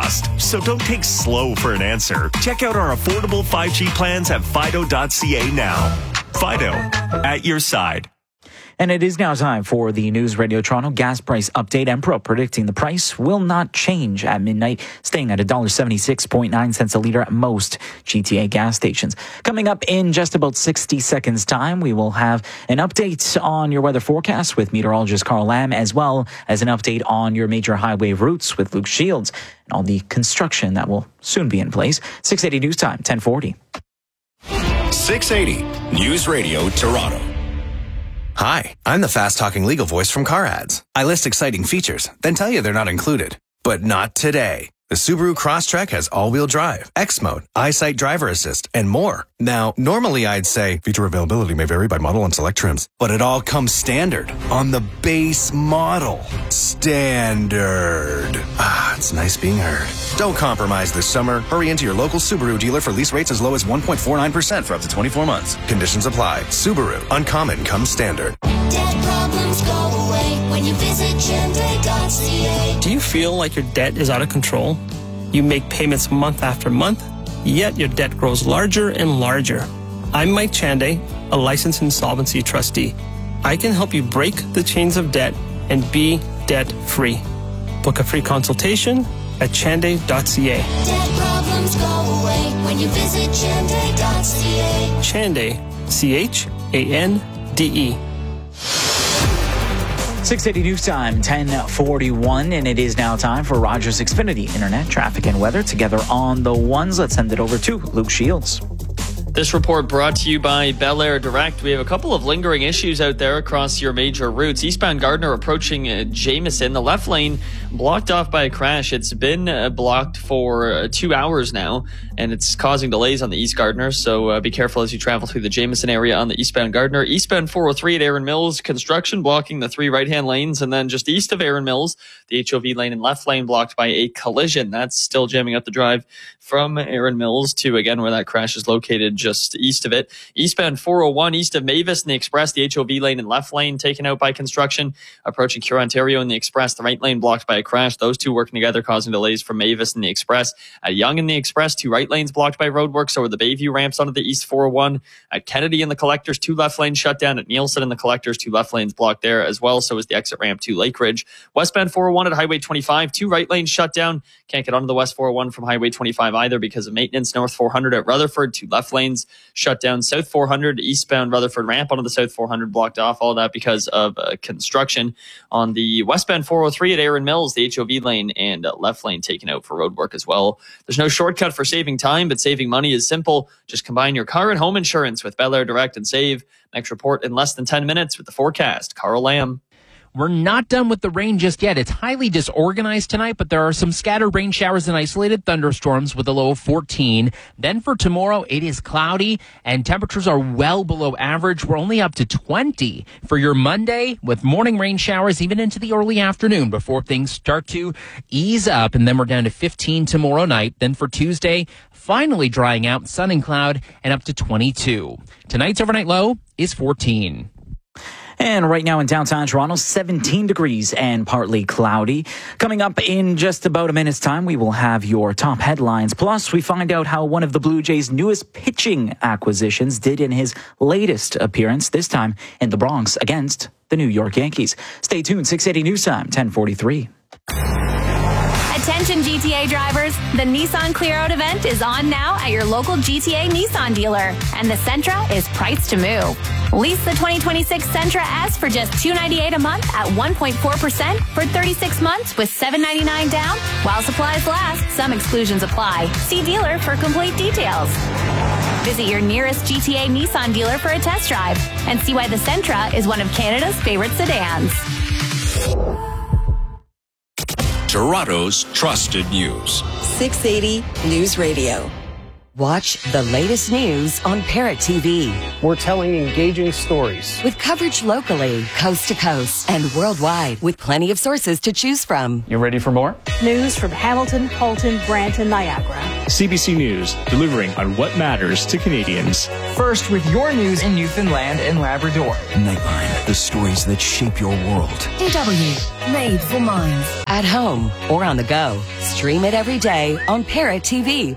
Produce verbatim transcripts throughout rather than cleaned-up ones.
fast, so don't take slow for an answer. Check out our affordable five G plans at fido dot c a now. Fido, at your side. And it is now time for the News Radio Toronto gas price update. Empro predicting the price will not change at midnight, staying at one dollar seventy-six point nine cents a litre at most G T A gas stations. Coming up in just about sixty seconds time, we will have an update on your weather forecast with meteorologist Carl Lamb, as well as an update on your major highway routes with Luke Shields and all the construction that will soon be in place. six eighty News Time, ten forty. six eighty News Radio Toronto. Hi, I'm the fast-talking legal voice from Car Ads. I list exciting features, then tell you they're not included. But not today. The Subaru Crosstrek has all-wheel drive, X-Mode, EyeSight Driver Assist, and more. Now, normally I'd say feature availability may vary by model and select trims, but it all comes standard on the base model. Standard. Ah, it's nice being heard. Don't compromise this summer. Hurry into your local Subaru dealer for lease rates as low as one point four nine percent for up to twenty-four months. Conditions apply. Subaru. Uncommon comes standard. Debt problems go away when you visit chande dot c a. Do you feel like your debt is out of control? You make payments month after month, yet your debt grows larger and larger. I'm Mike Chande, a licensed insolvency trustee. I can help you break the chains of debt and be debt-free. Book a free consultation at chande dot c a. Debt problems go away when you visit chande dot c a. Chande, C H A N D E. six eighty News Time, ten forty-one, and it is now time for Rogers Xfinity Internet, traffic, and weather together on the ones. Let's send it over to Luke Shields. This report brought to you by Bel Air Direct. We have a couple of lingering issues out there across your major routes. Eastbound Gardner approaching uh, Jameson. The left lane blocked off by a crash. It's been uh, blocked for uh, two hours now, and it's causing delays on the East Gardner. So uh, be careful as you travel through the Jameson area on the eastbound Gardner. Eastbound four oh three at Erin Mills, construction blocking the three right-hand lanes. And then just east of Erin Mills, the H O V lane and left lane blocked by a collision. That's still jamming up the drive from Erin Mills to, again, where that crash is located, just east of it. Eastbound four oh one, east of Mavis and the Express, the H O V lane and left lane taken out by construction. Approaching Cure Ontario and the Express, the right lane blocked by a crash. Those two working together, causing delays from Mavis and the Express. At Yonge and the Express, two right lanes blocked by roadwork. So are the Bayview ramps onto the East four oh one. At Kennedy and the Collectors, two left lanes shut down. At Nielsen and the Collectors, two left lanes blocked there as well. So is the exit ramp to Lakeridge. Westbound four oh one at Highway twenty-five, two right lanes shut down. Can't get onto the West four oh one from Highway twenty-five either because of maintenance. North four hundred at Rutherford, two left lanes shut down. South four hundred, eastbound Rutherford ramp onto the South four hundred blocked off. All that because of uh, construction on the westbound four oh three at Erin Mills, the H O V lane and uh, left lane taken out for road work as well. There's no shortcut for saving time, but saving money is simple. Just combine your car and home insurance with Bel Air Direct and save. Next report in less than ten minutes with the forecast. Carl Lamb. We're not done with the rain just yet. It's highly disorganized tonight, but there are some scattered rain showers and isolated thunderstorms with a low of fourteen. Then for tomorrow, it is cloudy and temperatures are well below average. We're only up to twenty for your Monday with morning rain showers even into the early afternoon before things start to ease up. And then we're down to fifteen tomorrow night. Then for Tuesday, finally drying out, sun and cloud, and up to twenty-two. Tonight's overnight low is fourteen. And right now in downtown Toronto, seventeen degrees and partly cloudy. Coming up in just about a minute's time, we will have your top headlines. Plus, we find out how one of the Blue Jays' newest pitching acquisitions did in his latest appearance, this time in the Bronx against the New York Yankees. Stay tuned, six eighty News Time, ten forty-three. Attention G T A drivers, the Nissan Clear Out event is on now at your local G T A Nissan dealer. And the Sentra is priced to move. Lease the twenty twenty-six Sentra S for just two hundred ninety-eight dollars a month at one point four percent for thirty-six months with seven hundred ninety-nine dollars down. While supplies last, some exclusions apply. See dealer for complete details. Visit your nearest G T A Nissan dealer for a test drive and see why the Sentra is one of Canada's favorite sedans. Toronto's trusted news. six eighty News Radio. Watch the latest news on Parrot T V. We're telling engaging stories. With coverage locally, coast to coast, and worldwide, with plenty of sources to choose from. You ready for more? News from Hamilton, Colton, Brant, and Niagara. C B C News, delivering on what matters to Canadians. First with your news in Newfoundland and Labrador. Nightline, the stories that shape your world. D W, made for minds. At home or on the go. Stream it every day on Parrot T V.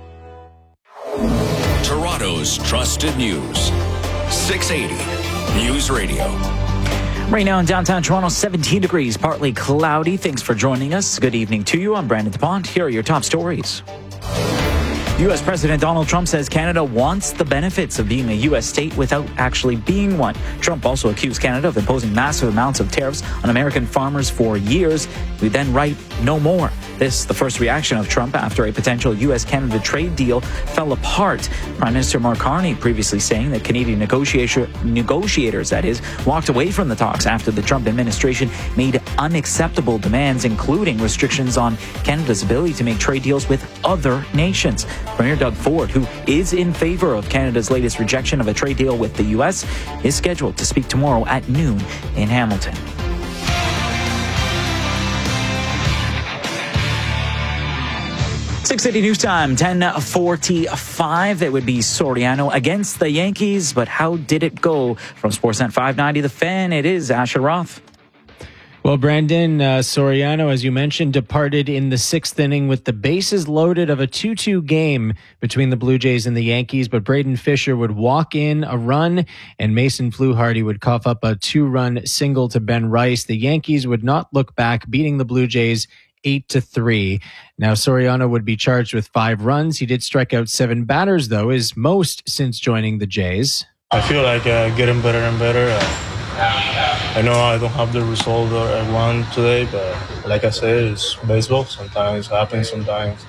Toronto's trusted news. six eighty News Radio. Right now in downtown Toronto, seventeen degrees, partly cloudy. Thanks for joining us. Good evening to you. I'm Brandon DuPont. Here are your top stories. U S President Donald Trump says Canada wants the benefits of being a U S state without actually being one. Trump also accused Canada of imposing massive amounts of tariffs on American farmers for years. We then write no more. This, the first reaction of Trump after a potential U S Canada trade deal fell apart. Prime Minister Mark Carney previously saying that Canadian negotiator, negotiators, that is, walked away from the talks after the Trump administration made unacceptable demands, including restrictions on Canada's ability to make trade deals with other nations. Premier Doug Ford, who is in favor of Canada's latest rejection of a trade deal with the U S, is scheduled to speak tomorrow at noon in Hamilton. six eighty News Time, ten forty-five. It would be Soriano against the Yankees, but how did it go? From Sportsnet five ninety, The Fan, it is Asher Roth. Well, Brandon, uh, Soriano, as you mentioned, departed in the sixth inning with the bases loaded of a two two game between the Blue Jays and the Yankees, but Braden Fisher would walk in a run and Mason Fluharty would cough up a two-run single to Ben Rice. The Yankees would not look back, beating the Blue Jays eight to three. Now, Soriano would be charged with five runs. He did strike out seven batters, though, his most since joining the Jays. I feel like uh, getting better and better. Uh, I know I don't have the result I want today, but like I said, it's baseball. Sometimes it happens, sometimes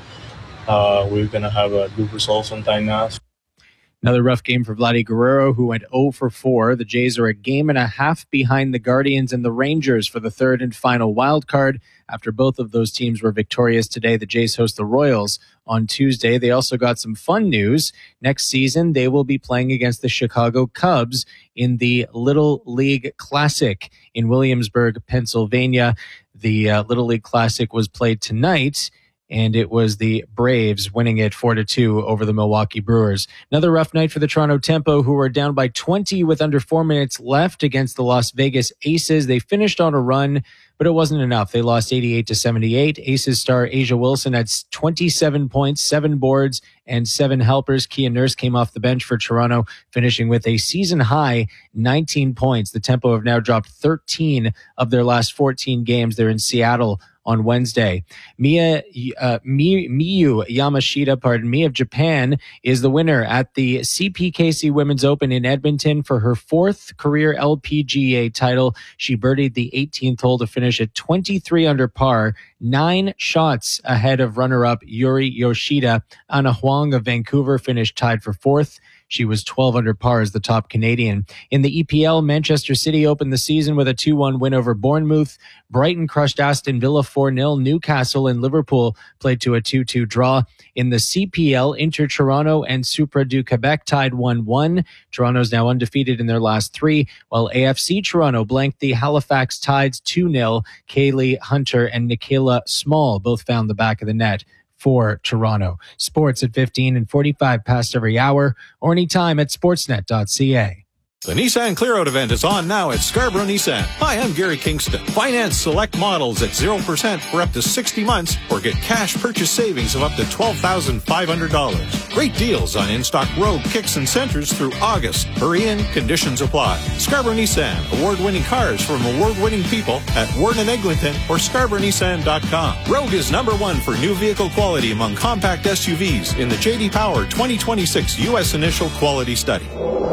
uh, we're going to have a good result sometime now. Another rough game for Vladdy Guerrero, who went oh for four. The Jays are a game and a half behind the Guardians and the Rangers for the third and final wild card. After both of those teams were victorious today, the Jays host the Royals on Tuesday. They also got some fun news. Next season, they will be playing against the Chicago Cubs in the Little League Classic in Williamsburg, Pennsylvania. The uh, Little League Classic was played tonight, and it was the Braves winning it four to two over the Milwaukee Brewers. Another rough night for the Toronto Tempo, who were down by twenty with under four minutes left against the Las Vegas Aces. They finished on a run, but it wasn't enough. They lost eighty-eight to seventy-eight. Aces star Asia Wilson had twenty-seven points, seven boards, and seven helpers. Kia Nurse came off the bench for Toronto, finishing with a season-high nineteen points. The Tempo have now dropped thirteen of their last fourteen games. They're in Seattle on Wednesday. Mia, uh, Mi, Miyu Yamashita, pardon me, of Japan is the winner at the C P K C Women's Open in Edmonton for her fourth career L P G A title. She birdied the eighteenth hole to finish at twenty-three under par, nine shots ahead of runner-up Yuri Yoshida. Anna Huang of Vancouver finished tied for fourth. She was twelve under par as the top Canadian. In the E P L, Manchester City opened the season with a two one win over Bournemouth. Brighton crushed Aston Villa four nil. Newcastle and Liverpool played to a two two draw. In the C P L, Inter Toronto and Supra du Quebec tied one one. Toronto's now undefeated in their last three, while A F C Toronto blanked the Halifax Tides two nil. Kaylee Hunter and Nicola Small both found the back of the net for Toronto. Sports at fifteen and forty-five past every hour, or anytime at sportsnet dot c a. The Nissan Clearout event is on now at Scarborough Nissan. Hi, I'm Gary Kingston. Finance select models at zero percent for up to sixty months or get cash purchase savings of up to twelve thousand five hundred dollars. Great deals on in-stock Rogue, Kicks, and Centers through August. Hurry in, conditions apply. Scarborough Nissan, award-winning cars from award-winning people at Warren and Eglinton or scarborough nissan dot com. Rogue is number one for new vehicle quality among compact S U Vs in the J D Power twenty twenty-six U S Initial Quality Study.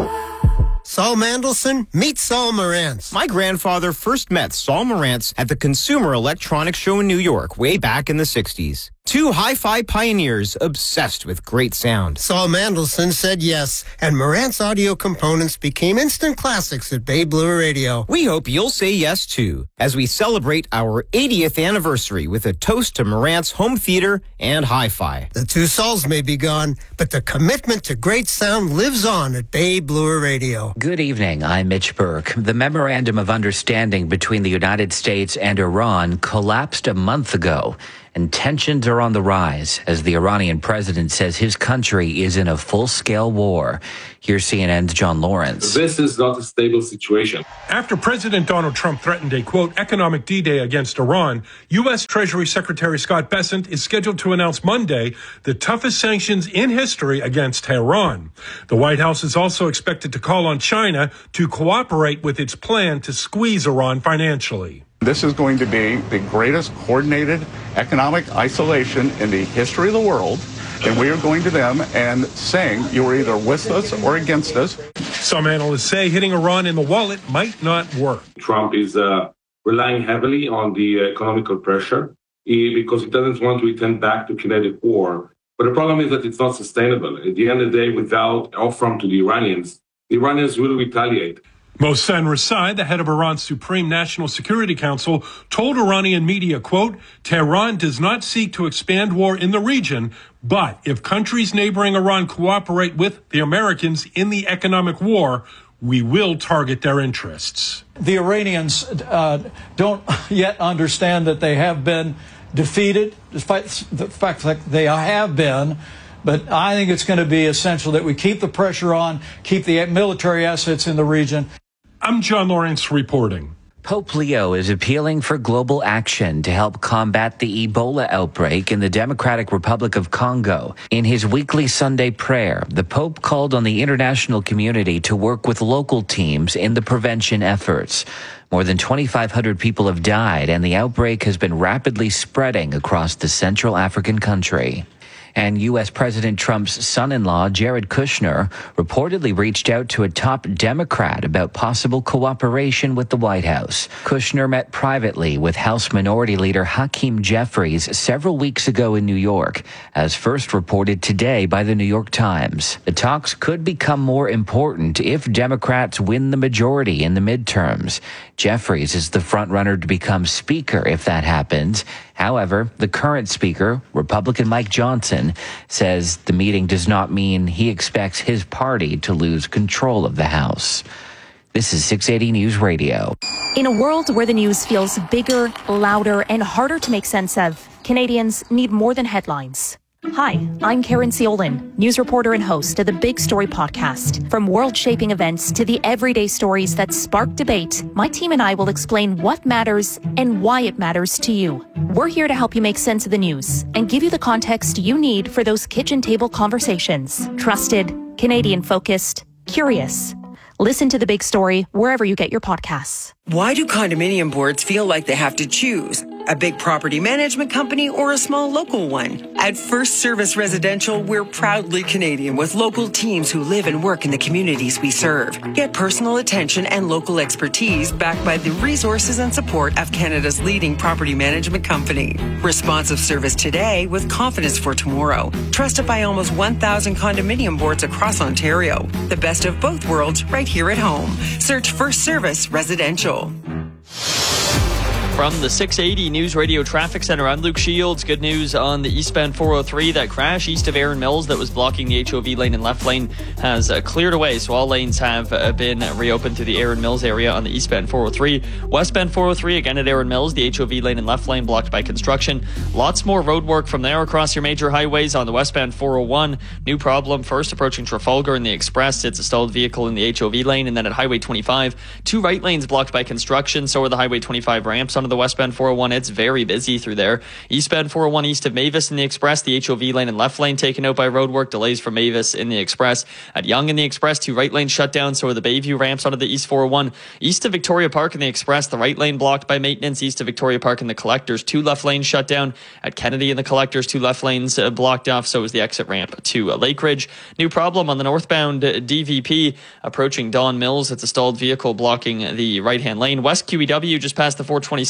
Saul Mandelson, meet Saul Morantz. My grandfather first met Saul Morantz at the Consumer Electronics Show in New York way back in the sixties. Two hi-fi pioneers obsessed with great sound. Saul Mandelson said yes, and Marantz audio components became instant classics at Bay Blue Radio. We hope you'll say yes, too, as we celebrate our eightieth anniversary with a toast to Marantz home theater and hi-fi. The two Sauls may be gone, but the commitment to great sound lives on at Bay Blue Radio. Good evening, I'm Mitch Burke. The Memorandum of Understanding between the United States and Iran collapsed a month ago, and tensions are on the rise as the Iranian president says his country is in a full-scale war. Here's C N N's John Lawrence. This is not a stable situation. After President Donald Trump threatened a, quote, economic D-Day against Iran, U S. Treasury Secretary Scott Bessent is scheduled to announce Monday the toughest sanctions in history against Tehran. The White House is also expected to call on China to cooperate with its plan to squeeze Iran financially. This is going to be the greatest coordinated economic isolation in the history of the world. And we are going to them and saying you are either with us or against us. Some analysts say hitting Iran in the wallet might not work. Trump is uh, relying heavily on the uh, economical pressure he, because he doesn't want to return back to kinetic war. But the problem is that it's not sustainable. At the end of the day, without offer to the Iranians, the Iranians will retaliate. Mohsen Rasai, the head of Iran's Supreme National Security Council, told Iranian media, quote, Tehran does not seek to expand war in the region, but if countries neighboring Iran cooperate with the Americans in the economic war, we will target their interests. The Iranians uh, don't yet understand that they have been defeated, despite the fact that they have been. But I think it's going to be essential that we keep the pressure on, keep the military assets in the region. I'm John Lawrence reporting. Pope Leo is appealing for global action to help combat the Ebola outbreak in the Democratic Republic of Congo. In his weekly Sunday prayer, the Pope called on the international community to work with local teams in the prevention efforts. More than twenty-five hundred people have died, and the outbreak has been rapidly spreading across the Central African country. And U S. President Trump's son-in-law, Jared Kushner, reportedly reached out to a top Democrat about possible cooperation with the White House. Kushner met privately with House Minority Leader Hakeem Jeffries several weeks ago in New York, as first reported today by the New York Times. The talks could become more important if Democrats win the majority in the midterms. Jeffries is the frontrunner to become Speaker if that happens. However, the current Speaker, Republican Mike Johnson, says the meeting does not mean he expects his party to lose control of the House. This is six eighty News Radio. In a world where the news feels bigger, louder, and harder to make sense of, Canadians need more than headlines. Hi, I'm Karen Ciolin, news reporter and host of the Big Story podcast. From world-shaping events to the everyday stories that spark debate, my team and I will explain what matters and why it matters to you. We're here to help you make sense of the news and give you the context you need for those kitchen table conversations. Trusted, Canadian-focused, curious. Listen to The Big Story wherever you get your podcasts. Why do condominium boards feel like they have to choose? A big property management company or a small local one? At First Service Residential, we're proudly Canadian with local teams who live and work in the communities we serve. Get personal attention and local expertise backed by the resources and support of Canada's leading property management company. Responsive service today with confidence for tomorrow. Trusted by almost one thousand condominium boards across Ontario. The best of both worlds right here at home. Search First Service Residential. From the six eighty News Radio Traffic Center, I'm Luke Shields. Good news on the eastbound four oh three. That crash east of Erin Mills that was blocking the H O V lane and left lane has uh, cleared away, so all lanes have uh, been reopened through the Erin Mills area on the eastbound four oh three. Westbound four oh three, again at Erin Mills, the H O V lane and left lane blocked by construction. Lots more road work from there across your major highways. On the westbound four oh one, new problem first approaching Trafalgar in the Express. It's a stalled vehicle in the H O V lane, and then at Highway twenty-five, two right lanes blocked by construction. So are the Highway twenty-five ramps onto the westbound four oh one. It's very busy through there. Eastbound four oh one east of Mavis in the Express, the H O V lane and left lane taken out by roadwork. Delays from Mavis in the Express. At Yonge in the Express, two right lanes shut down. So are the Bayview ramps onto the East four oh one. East of Victoria Park in the Express, the right lane blocked by maintenance. East of Victoria Park in the Collectors, two left lanes shut down. At Kennedy in the Collectors, two left lanes uh, blocked off. So is the exit ramp to uh, Lake Ridge. New problem on the northbound uh, D V P approaching Don Mills. It's a stalled vehicle blocking the right-hand lane. West Q E W just past the four twenty-seven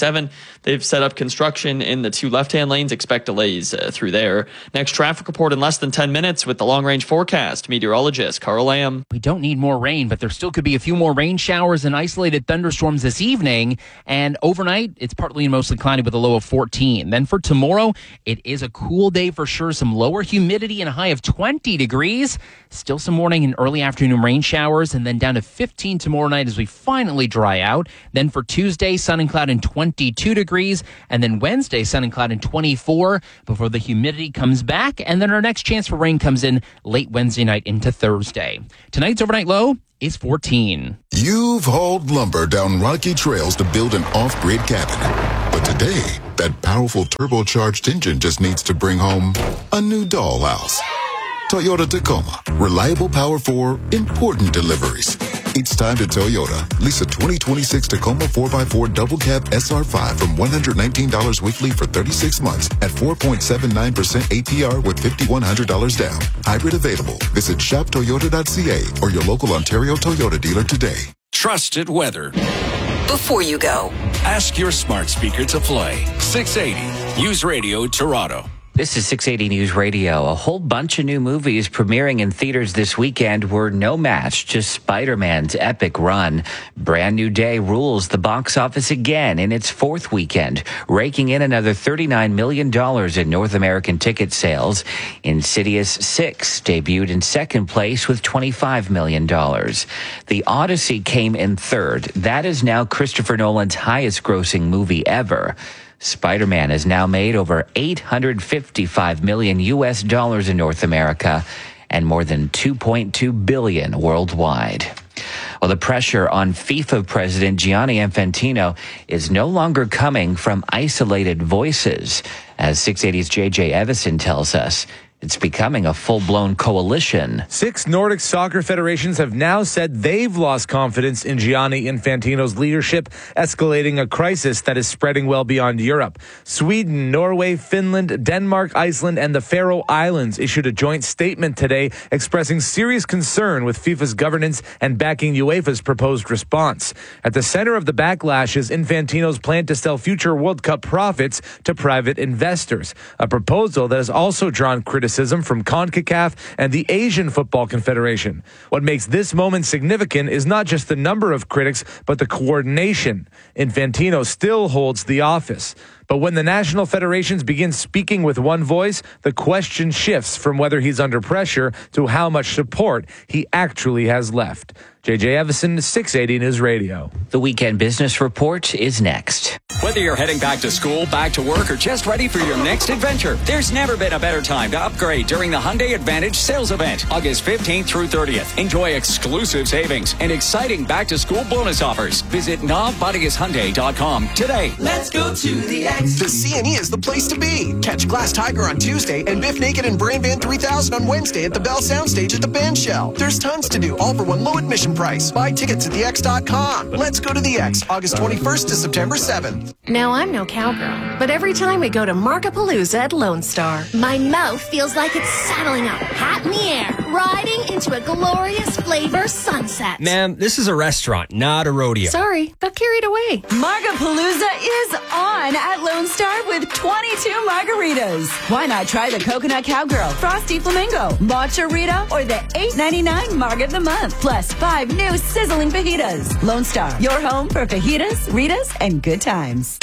twenty-seven. They've set up construction in the two left-hand lanes. Expect delays uh, through there. Next traffic report in less than ten minutes with the long-range forecast. Meteorologist Carl Lamb. We don't need more rain, but there still could be a few more rain showers and isolated thunderstorms this evening. And overnight, it's partly and mostly cloudy with a low of fourteen. Then for tomorrow, it is a cool day for sure. Some lower humidity and a high of twenty degrees. Still some morning and early afternoon rain showers, and then down to fifteen tomorrow night as we finally dry out. Then for Tuesday, sun and cloud and twenty-two degrees. And then Wednesday, sun and cloud and twenty-four before the humidity comes back. And then our next chance for rain comes in late Wednesday night into Thursday. Tonight's overnight low is fourteen. You've hauled lumber down rocky trails to build an off-grid cabin. But today, that powerful turbocharged engine just needs to bring home a new dollhouse. Toyota Tacoma. Reliable power for important deliveries. It's time to Toyota. Lease a twenty twenty-six Tacoma four by four Double Cab S R five from one hundred nineteen dollars weekly for thirty-six months at four point seven nine percent A P R with five thousand one hundred dollars down. Hybrid available. Visit shop toyota dot c a or your local Ontario Toyota dealer today. Trusted weather. Before you go, ask your smart speaker to play six eighty News Radio Toronto. This is six eighty News Radio. A whole bunch of new movies premiering in theaters this weekend were no match to Spider-Man's epic run. Brand New Day rules the box office again in its fourth weekend, raking in another thirty-nine million dollars in North American ticket sales. Insidious six debuted in second place with twenty-five million dollars. The Odyssey came in third. That is now Christopher Nolan's highest grossing movie ever. Spider-Man has now made over eight hundred fifty-five million U S dollars in North America and more than two point two billion worldwide. Well, the pressure on FIFA president Gianni Infantino is no longer coming from isolated voices. As six eighty's J J Evison tells us, it's becoming a full-blown coalition. Six Nordic soccer federations have now said they've lost confidence in Gianni Infantino's leadership, escalating a crisis that is spreading well beyond Europe. Sweden, Norway, Finland, Denmark, Iceland, and the Faroe Islands issued a joint statement today expressing serious concern with FIFA's governance and backing UEFA's proposed response. At the center of the backlash is Infantino's plan to sell future World Cup profits to private investors, a proposal that has also drawn criticism from CONCACAF and the Asian Football Confederation. What makes this moment significant is not just the number of critics, but the coordination. Infantino still holds the office. But when the national federations begin speaking with one voice, the question shifts from whether he's under pressure to how much support he actually has left. J J Evison, six eighty News Radio. The Weekend Business Report is next. Whether you're heading back to school, back to work, or just ready for your next adventure, there's never been a better time to upgrade during the Hyundai Advantage sales event, August fifteenth through thirtieth. Enjoy exclusive savings and exciting back-to-school bonus offers. Visit nav bodies hyundai dot com today. Let's go to the X. The C and E is the place to be. Catch Glass Tiger on Tuesday and Biff Naked and Brain Van three thousand on Wednesday at the Bell Soundstage at the Band Shell. There's tons to do, all for one low admission price. Buy tickets at the x dot com. Let's go to the X, August twenty-first to September seventh. Now, I'm no cowgirl, but every time we go to Markapalooza at Lone Star, my mouth feels like it's saddling up, hat in the air, riding into a glorious flavor sunset. Ma'am, this is a restaurant, not a rodeo. Sorry, got carried away. Markapalooza is on at Lone Star with twenty-two margaritas. Why not try the Coconut Cowgirl, Frosty Flamingo, Matcha Rita, or the eight ninety-nine Marg of the Month, plus five new sizzling fajitas. Lone Star, your home for fajitas, Ritas, and good times.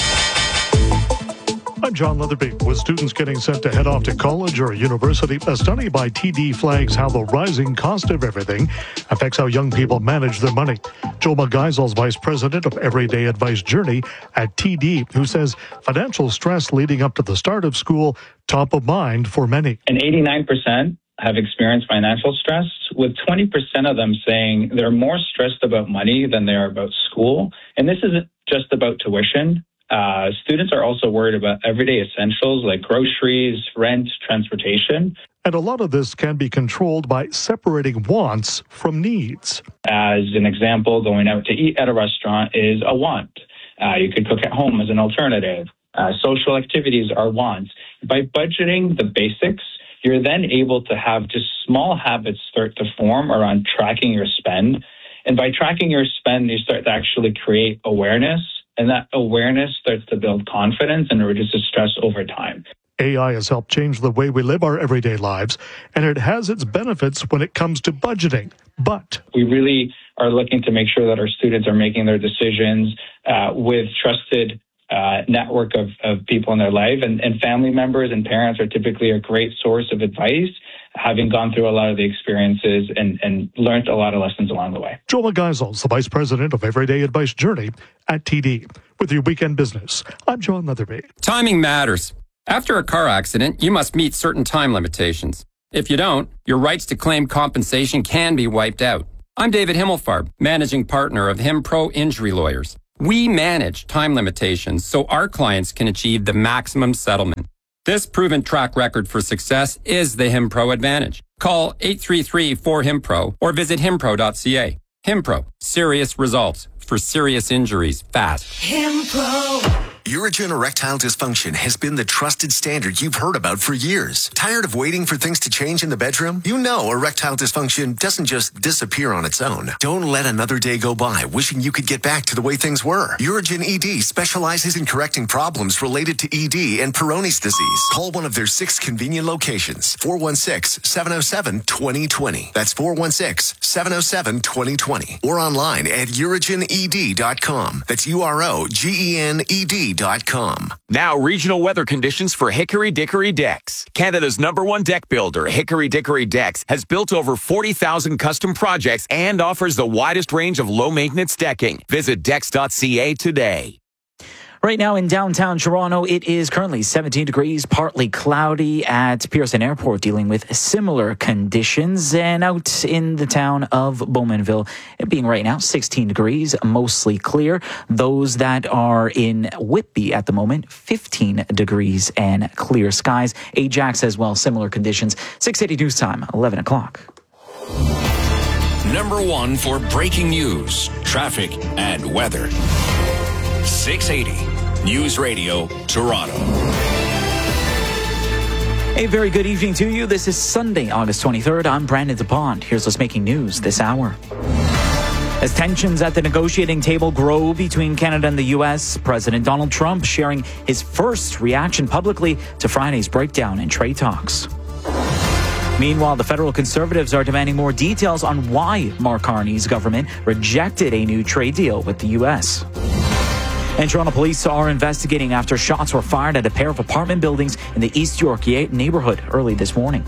I'm John Leatherby. With students getting set to head off to college or university, a study by T D flags how the rising cost of everything affects how young people manage their money. Joe McGeisel's vice president of Everyday Advice Journey at T D, who says financial stress leading up to the start of school, top of mind for many. And eighty-nine percent have experienced financial stress, with twenty percent of them saying they're more stressed about money than they are about school. And this isn't just about tuition. Uh, students are also worried about everyday essentials like groceries, rent, transportation. And a lot of this can be controlled by separating wants from needs. As an example, going out to eat at a restaurant is a want. Uh, you could cook at home as an alternative. Uh, social activities are wants. By budgeting the basics, you're then able to have just small habits start to form around tracking your spend. And by tracking your spend, you start to actually create awareness And that awareness starts to build confidence and reduces stress over time. A I has helped change the way we live our everyday lives, and it has its benefits when it comes to budgeting. But we really are looking to make sure that our students are making their decisions uh, with trusted uh, network of, of people in their life. And, and family members and parents are typically a great source of advice, having gone through a lot of the experiences and, and learned a lot of lessons along the way. Joe McGeisels, the Vice President of Everyday Advice Journey at T D. With your weekend business, I'm John Leatherby. Timing matters. After a car accident, you must meet certain time limitations. If you don't, your rights to claim compensation can be wiped out. I'm David Himmelfarb, managing partner of HimPro Injury Lawyers. We manage time limitations so our clients can achieve the maximum settlement. This proven track record for success is the HimPro advantage. Call eight three three, four, H I M P R O or visit himpro dot c a. HimPro, serious results for serious injuries fast. HimPro. Urigen erectile dysfunction has been the trusted standard you've heard about for years. Tired of waiting for things to change in the bedroom? You know erectile dysfunction doesn't just disappear on its own. Don't let another day go by wishing you could get back to the way things were. Urigen E D specializes in correcting problems related to E D and Peyronie's disease. Call one of their six convenient locations. four one six, seven oh seven, two oh two oh. That's four one six, seven oh seven, two oh two oh. Or online at urigen e d dot com. That's U R O G E N E D dot com. Now, regional weather conditions for Hickory Dickory Decks. Canada's number one deck builder, Hickory Dickory Decks, has built over forty thousand custom projects and offers the widest range of low-maintenance decking. Visit decks dot c a today. Right now in downtown Toronto, it is currently seventeen degrees, partly cloudy at Pearson Airport, dealing with similar conditions. And out in the town of Bowmanville, it being right now sixteen degrees, mostly clear. Those that are in Whitby at the moment, fifteen degrees and clear skies. Ajax as well, similar conditions. six eighty news time, eleven o'clock. Number one for breaking news, traffic, and weather. six eighty News Radio, Toronto. A very good evening to you. This is Sunday, August twenty-third. I'm Brandon DuPont. Here's what's making news this hour. As tensions at the negotiating table grow between Canada and the U S, President Donald Trump sharing his first reaction publicly to Friday's breakdown in trade talks. Meanwhile, the federal Conservatives are demanding more details on why Mark Carney's government rejected a new trade deal with the U S. And Toronto police are investigating after shots were fired at a pair of apartment buildings in the East York neighborhood early this morning.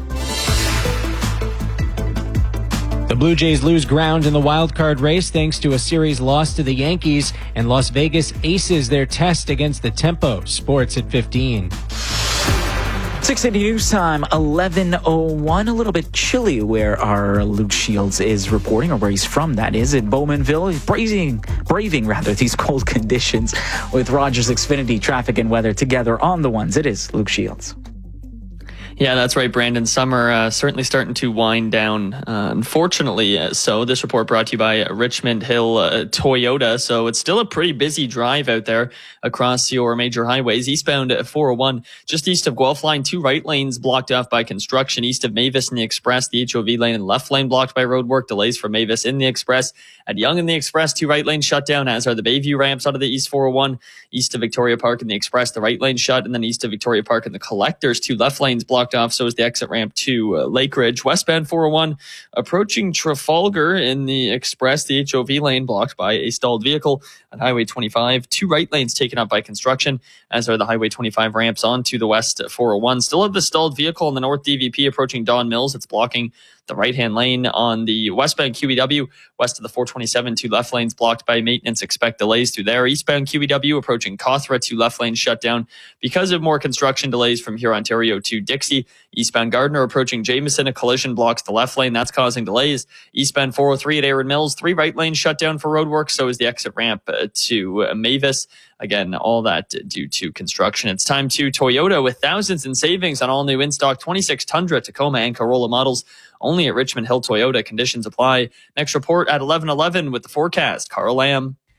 The Blue Jays lose ground in the wild card race thanks to a series loss to the Yankees, and Las Vegas aces their test against the Tempo. Sports at fifteen. six eighty news time, eleven oh one. A little bit chilly where our Luke Shields is reporting, or where he's from, that is, in Bowmanville. He's braving, braving rather, these cold conditions with Rogers Xfinity traffic and weather together on the ones. It is Luke Shields. Yeah, that's right, Brandon. Summer uh, certainly starting to wind down. Uh, unfortunately, uh, so this report brought to you by Richmond Hill uh, Toyota. So it's still a pretty busy drive out there across your major highways. Eastbound at four oh one, just east of Guelph Line, two right lanes blocked off by construction. East of Mavis in the Express, the H O V lane and left lane blocked by roadwork. Delays for Mavis in the Express. At Yonge in the Express, two right lanes shut down, as are the Bayview ramps out of the East four oh one. East of Victoria Park in the Express, the right lane shut, and then east of Victoria Park in the Collectors, two left lanes blocked off. So is the exit ramp to uh, Lake Ridge. Westbound four oh one, approaching Trafalgar in the Express, the H O V lane blocked by a stalled vehicle. On Highway twenty-five, two right lanes taken up by construction, as are the Highway twenty-five ramps onto the West four oh one. Still have the stalled vehicle in the North D V P approaching Don Mills. It's blocking the right-hand lane on the westbound Q E W, west of the four twenty-seven, two left lanes blocked by maintenance. Expect delays through there. Eastbound Q E W approaching Cawthra, two left lanes shut down because of more construction delays from here, Ontario to Dixie. Eastbound Gardner approaching Jameson, a collision blocks the left lane. That's causing delays. Eastbound four oh three at Erin Mills, three right lanes shut down for roadwork. So is the exit ramp uh, to uh, Mavis. Again, all that due to construction. It's time to Toyota with thousands in savings on all new in-stock twenty-six Tundra, Tacoma, and Corolla models. Only at Richmond Hill Toyota. Conditions apply. Next report at eleven eleven with the forecast. Carl Lamb.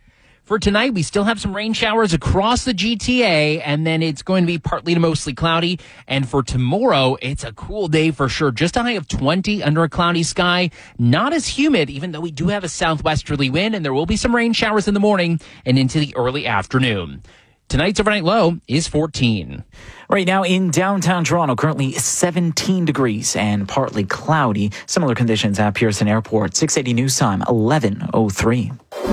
For tonight, we still have some rain showers across the G T A, and then it's going to be partly to mostly cloudy. And for tomorrow, it's a cool day for sure. Just a high of twenty under a cloudy sky. Not as humid, even though we do have a southwesterly wind, and there will be some rain showers in the morning and into the early afternoon. Tonight's overnight low is fourteen. Right now in downtown Toronto, currently seventeen degrees and partly cloudy. Similar conditions at Pearson Airport. six eighty News Time, eleven oh three.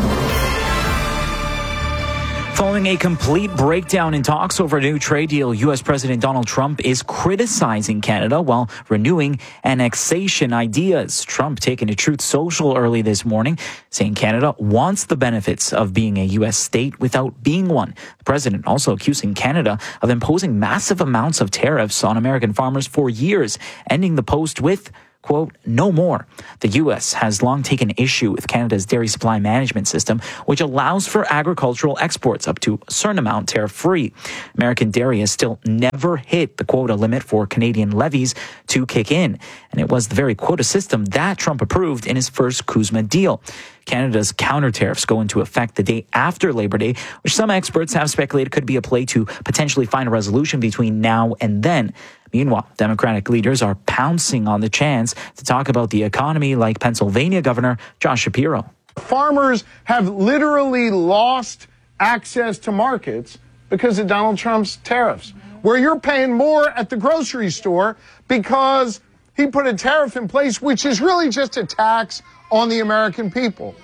Following a complete breakdown in talks over a new trade deal, U S President Donald Trump is criticizing Canada while renewing annexation ideas. Trump taking to Truth Social early this morning, saying Canada wants the benefits of being a U S state without being one. The president also accusing Canada of imposing massive amounts of tariffs on American farmers for years, ending the post with, quote, no more. The U S has long taken issue with Canada's dairy supply management system, which allows for agricultural exports up to a certain amount tariff-free. American dairy has still never hit the quota limit for Canadian levies to kick in. And it was the very quota system that Trump approved in his first CUSMA deal. Canada's counter tariffs go into effect the day after Labor Day, which some experts have speculated could be a play to potentially find a resolution between now and then. Meanwhile, Democratic leaders are pouncing on the chance to talk about the economy, like Pennsylvania Governor Josh Shapiro. Farmers have literally lost access to markets because of Donald Trump's tariffs, where you're paying more at the grocery store because he put a tariff in place, which is really just a tax on the American people.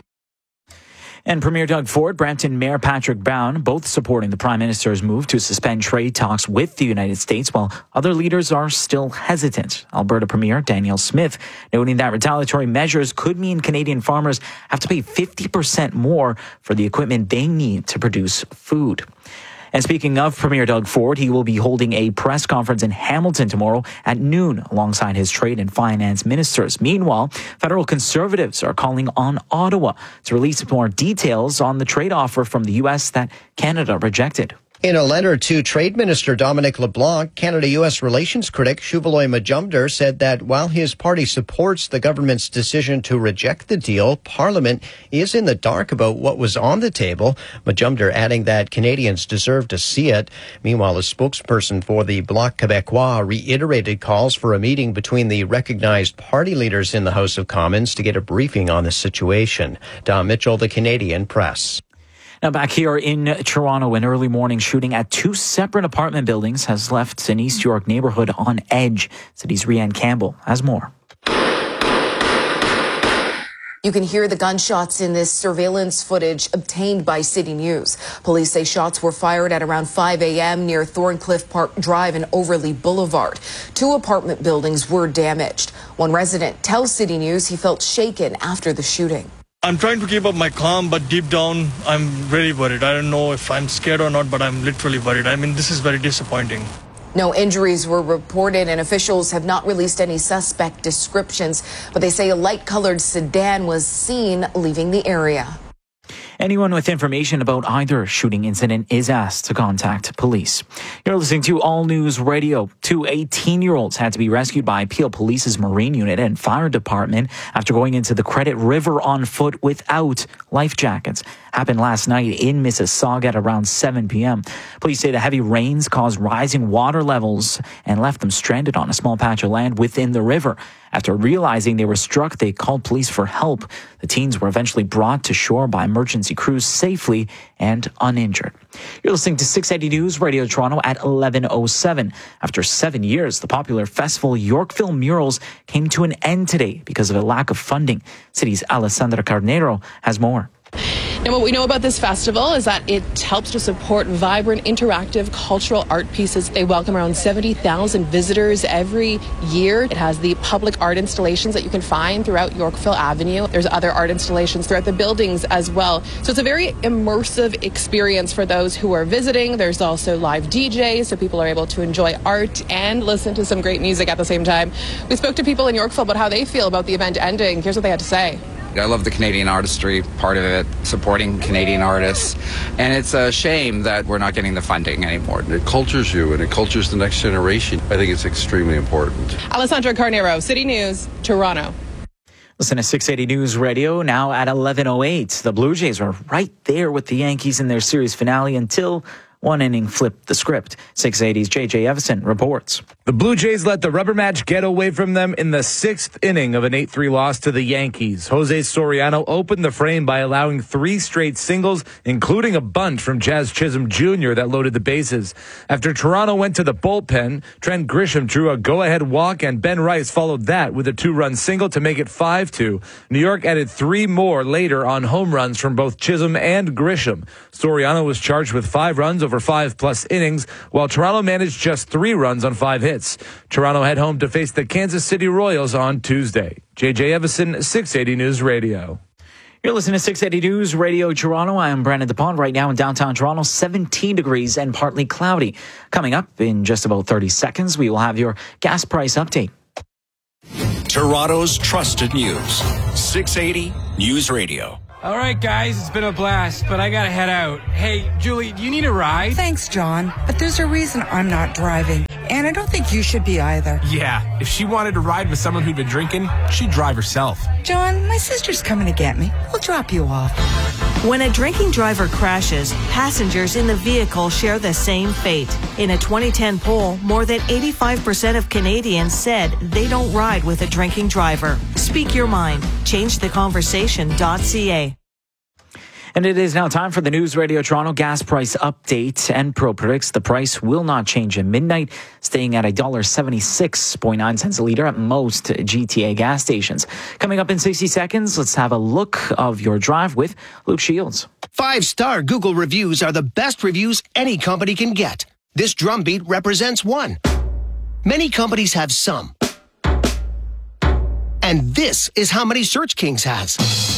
And Premier Doug Ford, Brampton Mayor Patrick Brown, both supporting the Prime Minister's move to suspend trade talks with the United States, while other leaders are still hesitant. Alberta Premier Danielle Smith noting that retaliatory measures could mean Canadian farmers have to pay fifty percent more for the equipment they need to produce food. And speaking of Premier Doug Ford, he will be holding a press conference in Hamilton tomorrow at noon alongside his trade and finance ministers. Meanwhile, federal conservatives are calling on Ottawa to release more details on the trade offer from the U S that Canada rejected. In a letter to Trade Minister Dominic LeBlanc, Canada-U S relations critic Shuvaloy Majumdar said that while his party supports the government's decision to reject the deal, Parliament is in the dark about what was on the table, Majumdar adding that Canadians deserve to see it. Meanwhile, a spokesperson for the Bloc Québécois reiterated calls for a meeting between the recognized party leaders in the House of Commons to get a briefing on the situation. Don Mitchell, the Canadian Press. Now back here in Toronto, an early morning shooting at two separate apartment buildings has left an East York neighborhood on edge. City's Rianne Campbell has more. You can hear the gunshots in this surveillance footage obtained by City News. Police say shots were fired at around five a.m. near Thorncliffe Park Drive and Overlea Boulevard. Two apartment buildings were damaged. One resident tells City News he felt shaken after the shooting. I'm trying to keep up my calm, but deep down, I'm very worried. I don't know if I'm scared or not, but I'm literally worried. I mean, this is very disappointing. No injuries were reported, and officials have not released any suspect descriptions, but they say a light-colored sedan was seen leaving the area. Anyone with information about either shooting incident is asked to contact police. You're listening to All News Radio. Two eighteen-year-olds had to be rescued by Peel Police's Marine Unit and Fire Department after going into the Credit River on foot without life jackets. Happened last night in Mississauga at around seven p.m. Police say the heavy rains caused rising water levels and left them stranded on a small patch of land within the river. After realizing they were struck, they called police for help. The teens were eventually brought to shore by emergency crews safely and uninjured. You're listening to six eighty News Radio Toronto at eleven oh seven. After seven years, the popular festival Yorkville Murals came to an end today because of a lack of funding. City's Alessandra Carnero has more. Now, what we know about this festival is that it helps to support vibrant, interactive cultural art pieces. They welcome around seventy thousand visitors every year. It has the public art installations that you can find throughout Yorkville Avenue. There's other art installations throughout the buildings as well. So it's a very immersive experience for those who are visiting. There's also live D Js, so people are able to enjoy art and listen to some great music at the same time. We spoke to people in Yorkville about how they feel about the event ending. Here's what they had to say. I love the Canadian artistry part of it, supporting Canadian artists, and it's a shame that we're not getting the funding anymore. It cultures you and it cultures the next generation. I think it's extremely important. Alessandra Carnero, City News, Toronto. Listen to six eighty News Radio now at eleven oh eight. The Blue Jays are right there with the Yankees in their series finale until one inning flipped the script. six eighty's J J Everson reports. The Blue Jays let the rubber match get away from them in the sixth inning of an eight three loss to the Yankees. Jose Soriano opened the frame by allowing three straight singles, including a bunt from Jazz Chisholm Junior that loaded the bases. After Toronto went to the bullpen, Trent Grisham drew a go-ahead walk, and Ben Rice followed that with a two-run single to make it five two. New York added three more later on home runs from both Chisholm and Grisham. Soriano was charged with five runs over five-plus innings, while Toronto managed just three runs on five hits. Toronto head home to face the Kansas City Royals on Tuesday. J J Everson, six eighty News Radio. You're listening to six eighty News Radio Toronto. I am Brandon DePond. Right now in downtown Toronto, seventeen degrees and partly cloudy. Coming up in just about thirty seconds, we will have your gas price update. Toronto's trusted news. six eighty News Radio. All right, guys, it's been a blast, but I gotta head out. Hey, Julie, do you need a ride? Thanks, John, but there's a reason I'm not driving, and I don't think you should be either. Yeah, if she wanted to ride with someone who'd been drinking, she'd drive herself. John, my sister's coming to get me. We'll drop you off. When a drinking driver crashes, passengers in the vehicle share the same fate. In a twenty ten poll, more than eighty-five percent of Canadians said they don't ride with a drinking driver. Speak your mind. change the conversation dot c a. And it is now time for the News Radio Toronto gas price update. Enpro predicts the price will not change at midnight, staying at one dollar seventy-six point nine cents a litre at most G T A gas stations. Coming up in sixty seconds, let's have a look of your drive with Luke Shields. Five-star Google reviews are the best reviews any company can get. This drumbeat represents one. Many companies have some. And this is how many Search Kings has.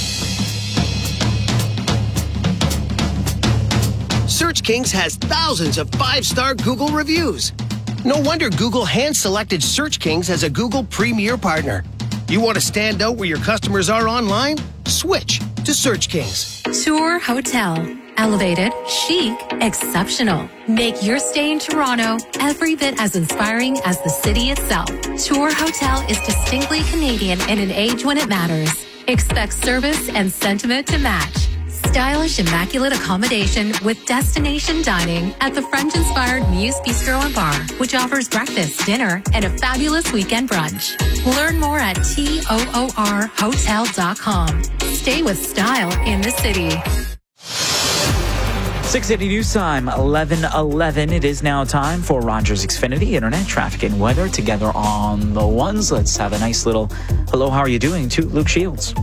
Search Kings has thousands of five-star Google reviews. No wonder Google hand-selected Search Kings as a Google Premier Partner. You want to stand out where your customers are online? Switch to Search Kings. Tour Hotel. Elevated, chic, exceptional. Make your stay in Toronto every bit as inspiring as the city itself. Tour Hotel is distinctly Canadian in an age when it matters. Expect service and sentiment to match. Stylish, immaculate accommodation with destination dining at the French-inspired Muse Bistro and Bar, which offers breakfast, dinner, and a fabulous weekend brunch. Learn more at toor hotel dot com. Stay with style in the city. six eighty News Time, eleven eleven. It is now time for Rogers Xfinity Internet Traffic and Weather together on the ones. Let's have a nice little hello, how are you doing to Luke Shields.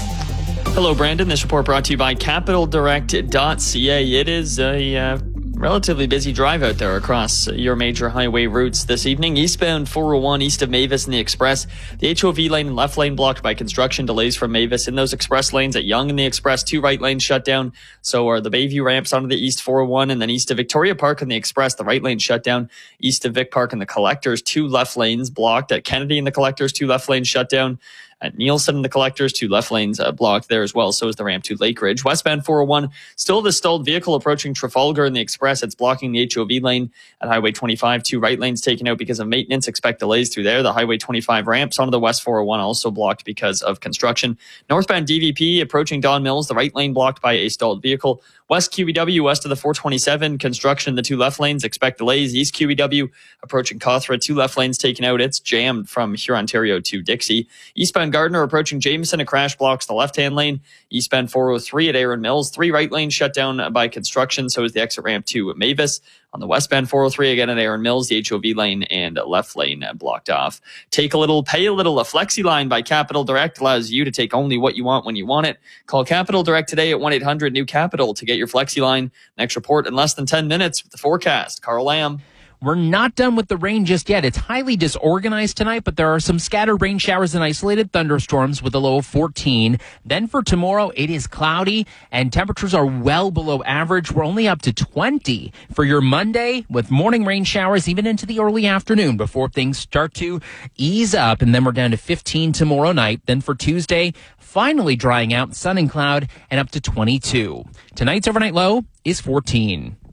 Hello, Brandon. This report brought to you by capital direct dot c a. It is a uh, relatively busy drive out there across your major highway routes this evening. Eastbound four oh one east of Mavis and the Express. The H O V lane and left lane blocked by construction delays from Mavis. In those express lanes at Yonge and the Express, two right lanes shut down. So are the Bayview ramps onto the East four oh one, and then east of Victoria Park and the Express, the right lane shut down. East of Vic Park and the Collectors, two left lanes blocked. At Kennedy and the Collectors, two left lanes shut down. At Nielsen and the Collectors, two left lanes uh, blocked there as well. So is the ramp to Lake Ridge. Westbound four oh one, still the stalled vehicle approaching Trafalgar and the Express. It's blocking the H O V lane at Highway twenty-five. Two right lanes taken out because of maintenance. Expect delays through there. The Highway twenty-five ramps onto the West four oh one also blocked because of construction. Northbound D V P approaching Don Mills. The right lane blocked by a stalled vehicle. West Q E W west of the four twenty-seven. Construction, the two left lanes. Expect delays. East Q E W approaching Cawthra. Two left lanes taken out. It's jammed from Hurontario to Dixie. Eastbound Gardner approaching Jameson. A crash blocks the left-hand lane. Eastbound four oh three at Aaron Mills. Three right lanes shut down by construction. So is the exit ramp to Mavis. On the westbound four oh three, again at Aaron Mills, the H O V lane and left lane blocked off. Take a little, pay a little. A Flexi line by Capital Direct allows you to take only what you want when you want it. Call Capital Direct today at one eight hundred new capital to get your Flexi line. Next report in less than ten minutes with the forecast. Carl Lamb. We're not done with the rain just yet. It's highly disorganized tonight, but there are some scattered rain showers and isolated thunderstorms with a low of fourteen. Then for tomorrow, it is cloudy and temperatures are well below average. We're only up to twenty for your Monday with morning rain showers even into the early afternoon before things start to ease up. And then we're down to fifteen tomorrow night. Then for Tuesday, finally drying out, sun and cloud, and up to twenty-two. Tonight's overnight low is fourteen.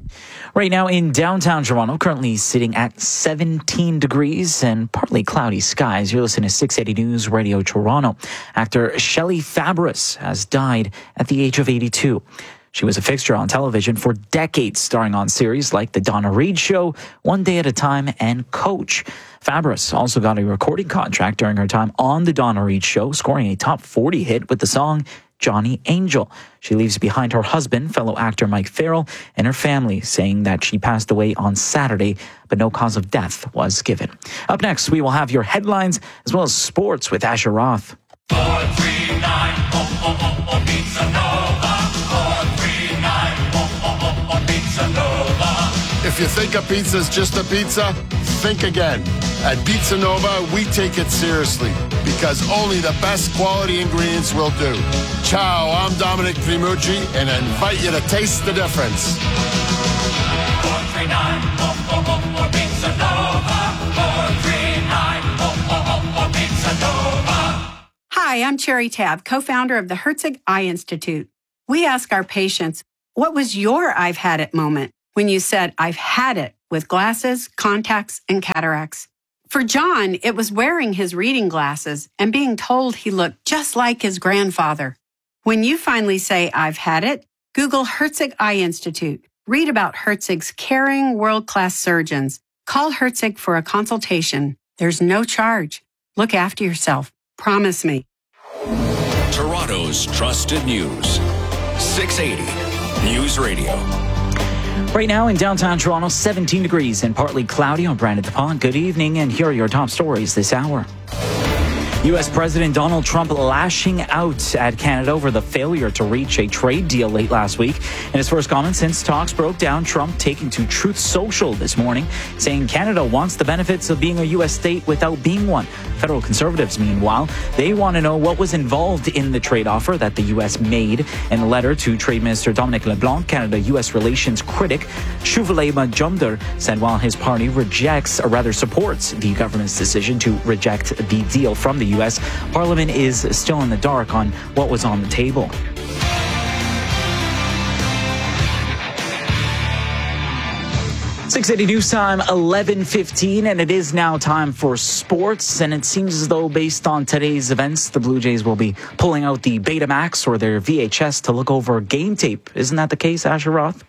Right now in downtown Toronto, currently sitting at seventeen degrees and partly cloudy skies. You're listening to six eighty News Radio Toronto. Actor Shelley Fabris has died at the age of eighty-two. She was a fixture on television for decades, starring on series like The Donna Reed Show, One Day at a Time, and Coach. Fabris also got a recording contract during her time on The Donna Reed Show, scoring a top forty hit with the song Johnny Angel. She leaves behind her husband, fellow actor Mike Farrell, and her family, saying that she passed away on Saturday, but no cause of death was given. Up next, we will have your headlines as well as sports with Asher Roth. four three nine, oh, oh, oh, oh, Pizza Nova. four three nine, oh, oh, oh, oh, Pizza Nova. If you think a pizza's just a pizza, think again. At Pizza Nova, we take it seriously because only the best quality ingredients will do. Ciao, I'm Dominic Primucci, and I invite you to taste the difference. four three nine, oh, oh, oh, oh, Pizza Nova. four three nine, oh, oh, oh, oh, Pizza Nova. Hi, I'm Cherry Tab, co-founder of the Herzig Eye Institute. We ask our patients, what was your I've had it moment when you said, I've had it with glasses, contacts, and cataracts? For John, it was wearing his reading glasses and being told he looked just like his grandfather. When you finally say, I've had it, Google Herzig Eye Institute. Read about Herzig's caring, world-class surgeons. Call Herzig for a consultation. There's no charge. Look after yourself. Promise me. Toronto's trusted news. six eighty News Radio. Right now in downtown Toronto, seventeen degrees and partly cloudy. On Brandon DuPont. Good evening, and here are your top stories this hour. U S President Donald Trump lashing out at Canada over the failure to reach a trade deal late last week. In his first comment since talks broke down, Trump taking to Truth Social this morning, saying Canada wants the benefits of being a U S state without being one. Federal conservatives, meanwhile, they want to know what was involved in the trade offer that the U S made. In a letter to Trade Minister Dominic LeBlanc, Canada U S relations critic Shuvale Majumdar said while his party rejects, or rather supports, the government's decision to reject the deal from the U S, Parliament is still in the dark on what was on the table. six eighty News Time, eleven fifteen, and it is now time for sports. And it seems as though, based on today's events, the Blue Jays will be pulling out the Betamax or their V H S to look over game tape. Isn't that the case, Asher Roth?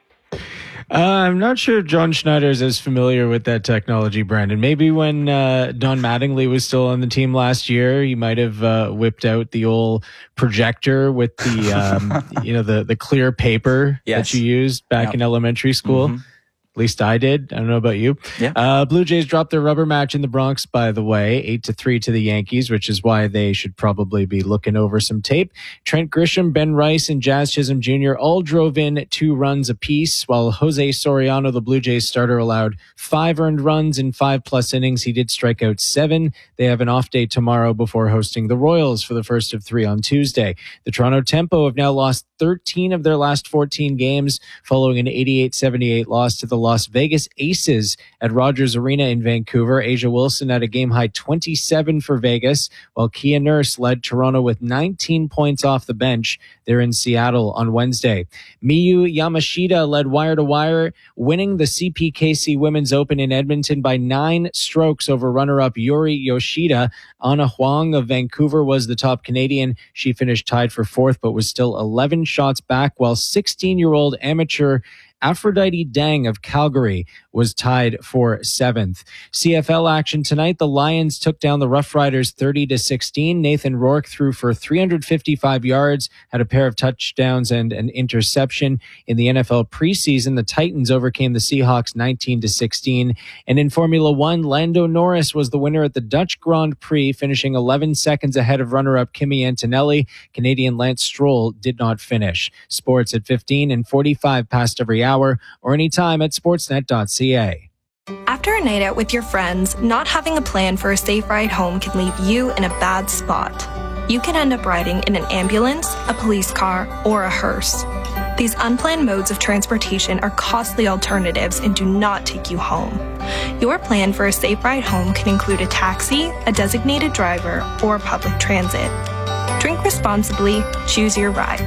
Uh, I'm not sure John Schneider is as familiar with that technology, Brandon. Maybe when uh, Don Mattingly was still on the team last year, he might have uh, whipped out the old projector with the, um, you know, the the clear paper yes. that you used back yep. in elementary school. Mm-hmm. At least I did. I don't know about you. Yeah. Uh, Blue Jays dropped their rubber match in the Bronx, by the way, eight to three to the Yankees, which is why they should probably be looking over some tape. Trent Grisham, Ben Rice, and Jazz Chisholm Junior all drove in two runs apiece, while Jose Soriano, the Blue Jays starter, allowed five earned runs in five plus innings. He did strike out seven. They have an off day tomorrow before hosting the Royals for the first of three on Tuesday. The Toronto Tempo have now lost thirteen of their last fourteen games, following an eighty-eight seventy-eight loss to the Las Vegas Aces at Rogers Arena in Vancouver. Asia Wilson had a game-high twenty-seven for Vegas, while Kia Nurse led Toronto with nineteen points off the bench. They're in Seattle on Wednesday. Miyu Yamashita led wire-to-wire, winning the C P K C Women's Open in Edmonton by nine strokes over runner-up Yuri Yoshida. Anna Huang of Vancouver was the top Canadian. She finished tied for fourth, but was still eleven shots back, while sixteen-year-old amateur Aphrodite Dang of Calgary was tied for seventh. C F L action tonight. The Lions took down the Rough Riders thirty to sixteen. Nathan Rourke threw for three hundred fifty-five yards, had a pair of touchdowns and an interception. In the N F L preseason, the Titans overcame the Seahawks nineteen to sixteen. And in Formula One, Lando Norris was the winner at the Dutch Grand Prix, finishing eleven seconds ahead of runner-up Kimi Antonelli. Canadian Lance Stroll did not finish. Sports at fifteen and forty-five past every hour, or anytime at sportsnet dot c a. After a night out with your friends, not having a plan for a safe ride home can leave you in a bad spot. You can end up riding in an ambulance, a police car, or a hearse. These unplanned modes of transportation are costly alternatives and do not take you home. Your plan for a safe ride home can include a taxi, a designated driver, or public transit. Drink responsibly, choose your ride.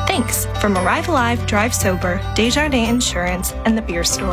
Thanks from Arrive Alive, Drive Sober, Desjardins Insurance, and the Beer Store.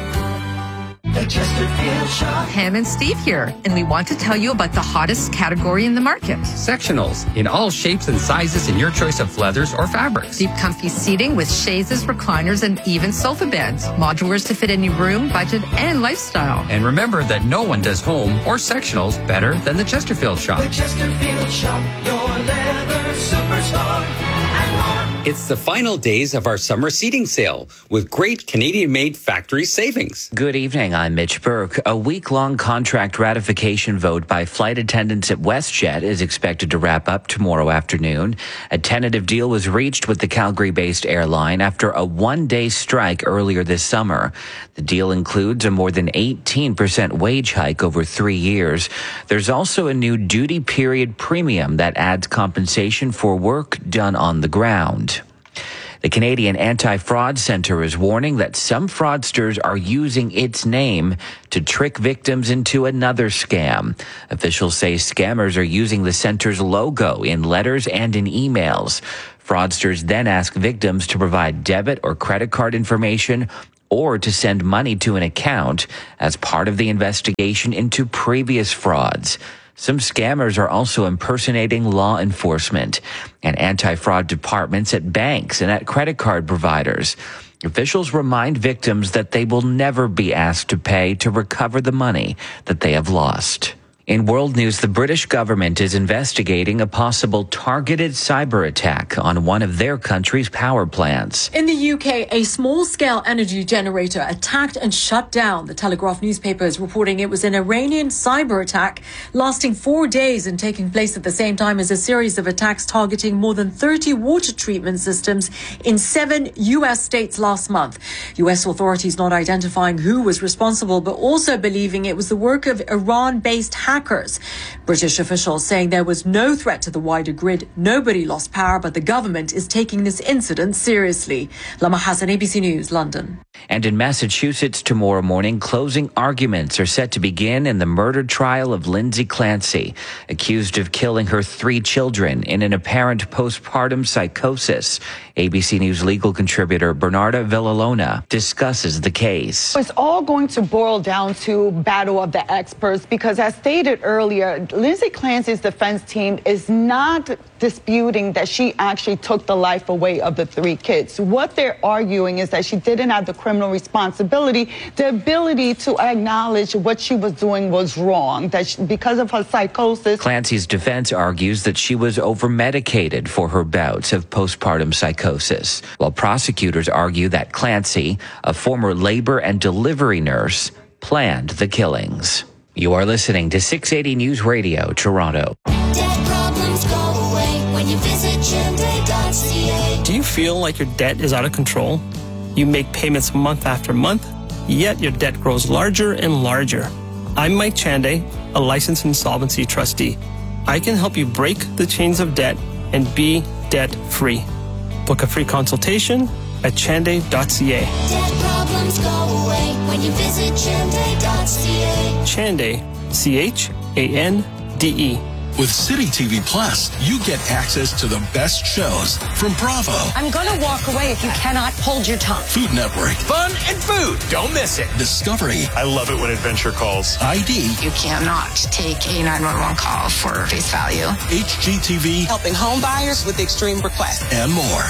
The Chesterfield Shop. Pam and Steve here, and we want to tell you about the hottest category in the market. Sectionals in all shapes and sizes in your choice of leathers or fabrics. Deep comfy seating with chaises, recliners, and even sofa beds. Modulars to fit any room, budget, and lifestyle. And remember that no one does home or sectionals better than the Chesterfield Shop. The Chesterfield Shop, your leather superstar. It's the final days of our summer seating sale with great Canadian-made factory savings. Good evening, I'm Mitch Burke. A week-long contract ratification vote by flight attendants at WestJet is expected to wrap up tomorrow afternoon. A tentative deal was reached with the Calgary-based airline after a one-day strike earlier this summer. The deal includes a more than eighteen percent wage hike over three years. There's also a new duty period premium that adds compensation for work done on the ground. The Canadian Anti-Fraud Centre is warning that some fraudsters are using its name to trick victims into another scam. Officials say scammers are using the centre's logo in letters and in emails. Fraudsters then ask victims to provide debit or credit card information or to send money to an account as part of the investigation into previous frauds. Some scammers are also impersonating law enforcement and anti-fraud departments at banks and at credit card providers. Officials remind victims that they will never be asked to pay to recover the money that they have lost. In world news, the British government is investigating a possible targeted cyber attack on one of their country's power plants. In the U K, a small-scale energy generator attacked and shut down. The Telegraph newspaper is reporting it was an Iranian cyber attack lasting four days and taking place at the same time as a series of attacks targeting more than thirty water treatment systems in seven U S states last month. U S authorities not identifying who was responsible, but also believing it was the work of Iran-based hackers. British officials saying there was no threat to the wider grid. Nobody lost power, but the government is taking this incident seriously. Lama Hassan, A B C News, London. And in Massachusetts tomorrow morning, closing arguments are set to begin in the murder trial of Lindsay Clancy, accused of killing her three children in an apparent postpartum psychosis. A B C News legal contributor Bernarda Villalona discusses the case. It's all going to boil down to battle of the experts because, as stated earlier, Lindsay Clancy's defense team is not disputing that she actually took the life away of the three kids. What they're arguing is that she didn't have the criminal responsibility, the ability to acknowledge what she was doing was wrong, that she, because of her psychosis. Clancy's defense argues that she was over-medicated for her bouts of postpartum psychosis, while prosecutors argue that Clancy, a former labor and delivery nurse, planned the killings. You are listening to six eighty News Radio, Toronto. Debt problems go away when you visit Chende dot c a. Do you feel like your debt is out of control? You make payments month after month, yet your debt grows larger and larger. I'm Mike Chande, a licensed insolvency trustee. I can help you break the chains of debt and be debt-free. Book a free consultation at chande dot c a. Debt problems go away when you visit Chende dot c a. Chande, C H A N D E. With City T V Plus, you get access to the best shows from Bravo, I'm gonna walk away if you cannot hold your tongue. Food Network, Fun and food. Don't miss it. Discovery, I love it when adventure calls. I D, You cannot take a nine one one call for face value. H G T V, Helping home buyers with extreme requests. and more.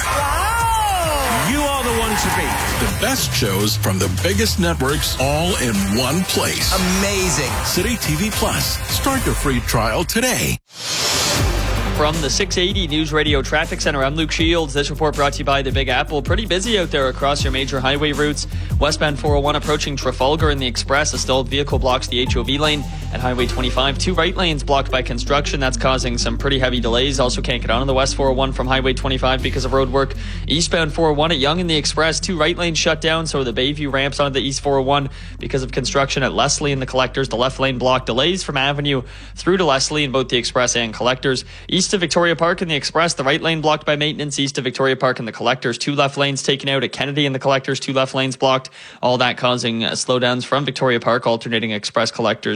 You are the one to beat. The best shows from the biggest networks all in one place. Amazing. City T V Plus. Start your free trial today. From the six eighty News Radio Traffic Center, I'm Luke Shields. This report brought to you by the Big Apple. Pretty busy out there across your major highway routes. Westbound four oh one approaching Trafalgar in the Express. A stalled vehicle blocks the H O V lane. At Highway twenty-five, two right lanes blocked by construction. That's causing some pretty heavy delays. Also can't get on the West four oh one from Highway twenty-five because of road work. Eastbound four oh one at Yonge in the Express. Two right lanes shut down, so the Bayview ramps onto the East four oh one because of construction at Leslie and the Collectors. The left lane blocked. Delays from Avenue through to Leslie in both the Express and Collectors. East of Victoria Park in the Express, the right lane blocked by maintenance. East of Victoria Park in the Collectors, two left lanes taken out. At Kennedy in the Collectors, two left lanes blocked. All that causing uh, slowdowns from Victoria Park, alternating Express Collectors over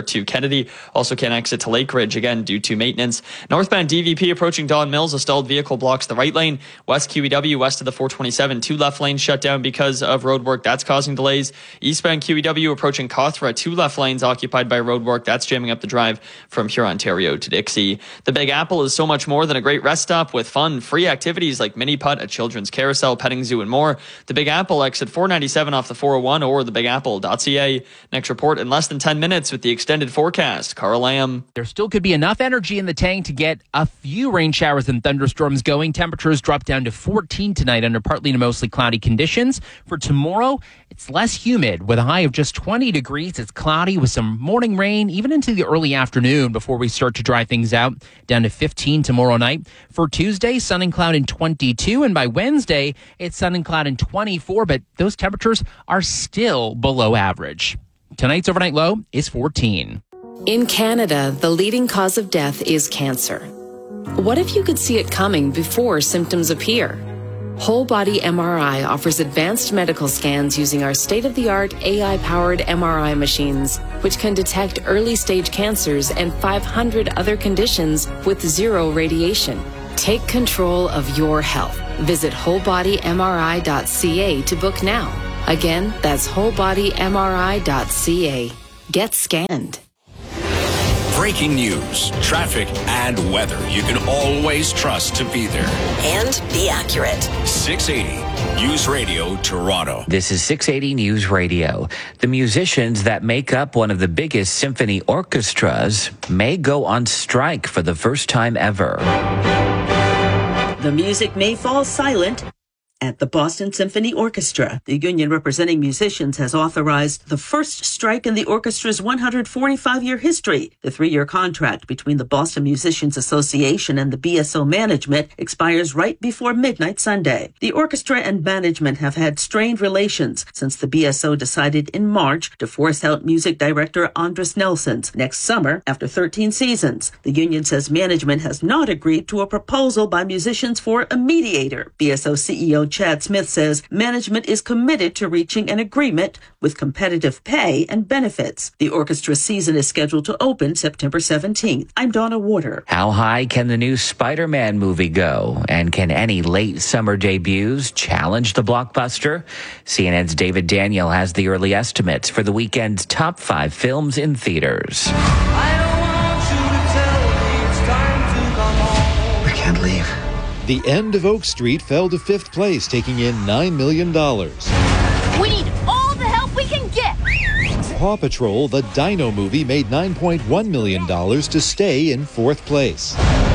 Square to Kennedy. Also can't exit to Lake Ridge, again, due to maintenance. Northbound D V P approaching Don Mills. A stalled vehicle blocks the right lane. West Q E W, west of the four twenty-seven. Two left lanes shut down because of road work. That's causing delays. Eastbound Q E W approaching Cawthra. Two left lanes occupied by road work. That's jamming up the drive from Huron, Ontario to Dixie. The Big Apple is so much more than a great rest stop with fun, free activities like mini putt, a children's carousel, petting zoo, and more. The Big Apple, exit four ninety-seven off the four oh one or the big apple dot c a. Next report in less than ten minutes with the extended forecast. Carl Lamb. There still could be enough energy in the tank to get a few rain showers and thunderstorms going. Temperatures drop down to fourteen tonight under partly to mostly cloudy conditions. For tomorrow, it's less humid with a high of just twenty degrees. It's cloudy with some morning rain, even into the early afternoon before we start to dry things out, down to fifteen tomorrow night. For Tuesday, sun and cloud in twenty-two, and by Wednesday, it's sun and cloud in twenty-four, but those temperatures are still below average. Tonight's overnight low is fourteen. In Canada, the leading cause of death is cancer. What if you could see it coming before symptoms appear? Whole Body M R I offers advanced medical scans using our state-of-the-art A I-powered M R I machines, which can detect early-stage cancers and five hundred other conditions with zero radiation. Take control of your health. Visit whole body m r i dot c a to book now. Again, that's whole body m r i dot c a. Get scanned. Breaking news, traffic, and weather you can always trust to be there. And be accurate. six eighty News Radio Toronto. This is six eighty News Radio. The musicians that make up one of the biggest symphony orchestras may go on strike for the first time ever. The music may fall silent at the Boston Symphony Orchestra. The union representing musicians has authorized the first strike in the orchestra's one hundred forty-five year history. The three-year contract between the Boston Musicians Association and the B S O management expires right before midnight Sunday. The orchestra and management have had strained relations since the B S O decided in March to force out music director Andres Nelsons next summer after thirteen seasons. The union says management has not agreed to a proposal by musicians for a mediator. B S O C E O Chad Smith says management is committed to reaching an agreement with competitive pay and benefits. The orchestra season is scheduled to open September seventeenth. I'm Donna Warder. How high can the new Spider-Man movie go? And can any late summer debuts challenge the blockbuster? C N N's David Daniel has the early estimates for the weekend's top five films in theaters. We can't leave. The End of Oak Street fell to fifth place, taking in nine million dollars. We need all the help we can get. Paw Patrol, the Dino movie, made nine point one million dollars to stay in fourth place.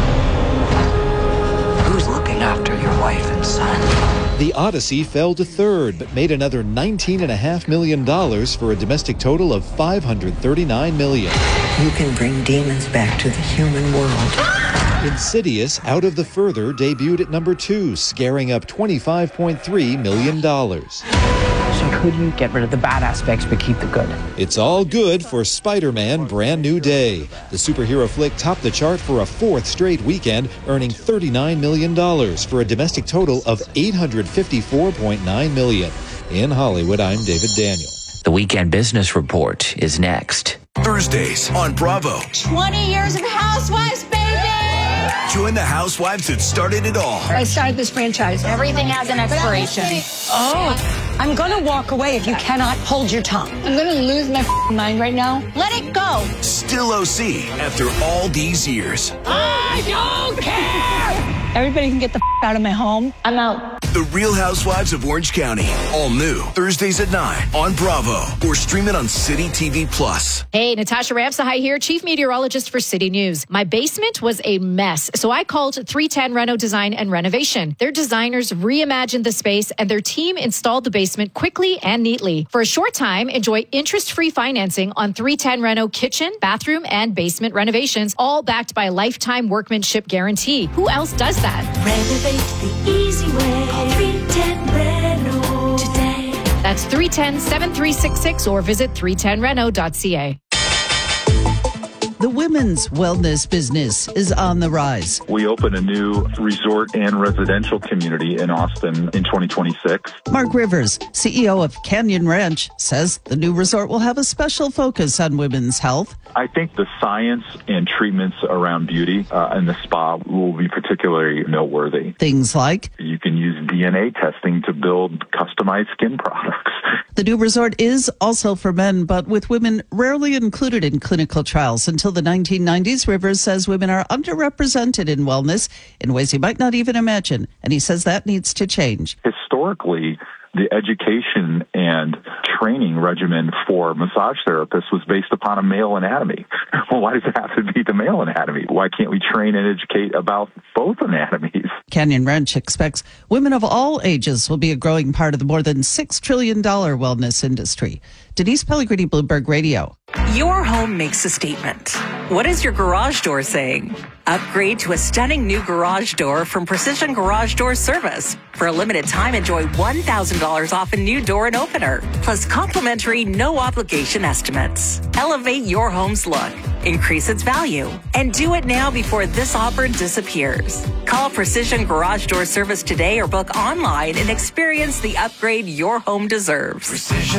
Who's looking after your wife and son? The Odyssey fell to third, but made another nineteen point five million dollars for a domestic total of five hundred thirty-nine million dollars. You can bring demons back to the human world. Insidious, Out of the Further, debuted at number two, scaring up twenty-five point three million dollars. So could you get rid of the bad aspects but keep the good? It's all good for Spider-Man Brand New Day. The superhero flick topped the chart for a fourth straight weekend, earning thirty-nine million dollars for a domestic total of eight hundred fifty-four point nine million dollars. In Hollywood, I'm David Daniel. The Weekend Business Report is next. Thursdays on Bravo. twenty years of Housewives, baby! Join the housewives that started it all. I started this franchise. Everything has an expiration. Oh, I'm going to walk away if you cannot hold your tongue. I'm going to lose my mind right now. Let it go. Still O C after all these years. I don't care. Everybody can get the out of my home. I'm out. The Real Housewives of Orange County. All new. Thursdays at nine on Bravo. Or stream it on City T V Plus. Hey, Natasha Ramsahai here, Chief Meteorologist for City News. My basement was a mess, so I called three ten Reno Design and Renovation. Their designers reimagined the space, and their team installed the basement quickly and neatly. For a short time, enjoy interest-free financing on three ten Reno kitchen, bathroom, and basement renovations, all backed by a lifetime workmanship guarantee. Who else does that? Renovate the easy way. Call three ten Reno today. That's three one zero, seven three six six or visit three ten reno dot c a. the women's wellness business is on the rise. We open a new resort and residential community in Austin in twenty twenty-six. Mark Rivers, C E O of Canyon Ranch, says the new resort will have a special focus on women's health. I think the science and treatments around beauty uh, and the spa will be particularly noteworthy. Things like you can use D N A testing to build customized skin products. The new resort is also for men, but with women rarely included in clinical trials. Until the nineteen nineties, Rivers says women are underrepresented in wellness in ways you might not even imagine, and he says that needs to change. Historically, the education and training regimen for massage therapists was based upon a male anatomy. Well, why does it have to be the male anatomy? Why can't we train and educate about both anatomies? Canyon Ranch expects women of all ages will be a growing part of the more than six trillion dollars wellness industry. Denise Pellegrini, Bloomberg Radio. Your home makes a statement. What is your garage door saying? Upgrade to a stunning new garage door from Precision Garage Door Service. For a limited time, enjoy one thousand dollars off a new door and opener, plus complimentary no-obligation estimates. Elevate your home's look, increase its value, and do it now before this offer disappears. Call Precision Garage Door Service today or book online and experience the upgrade your home deserves. Precision.